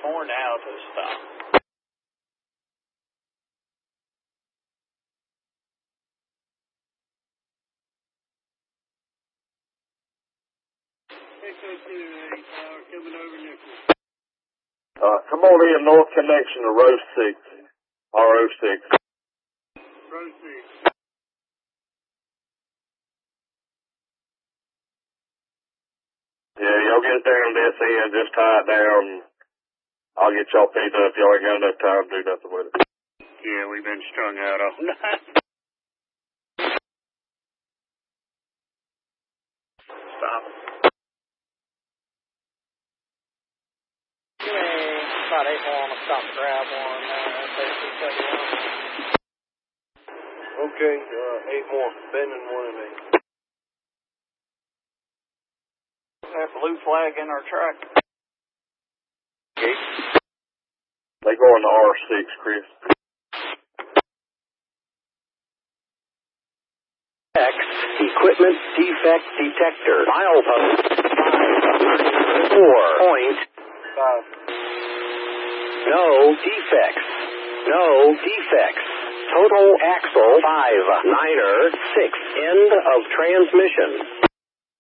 horn out to stop. Coming over Nickel. Come on in, North Connection to row 6, RO 6. Row 6. Yeah, y'all get down this end, just tie it down. I'll get y'all paid up. Y'all ain't got enough time to do nothing with it. Yeah, we've been strung out all night. Stop. About 8 more on the stop and grab one. Okay, 8 more. Bending 1 and 8. That blue flag in our track. Okay. They go in the R6, Chris. X equipment defect detector. Milepost 5.4. No defects. No defects. Total axle 5. Niner 6. End of transmission.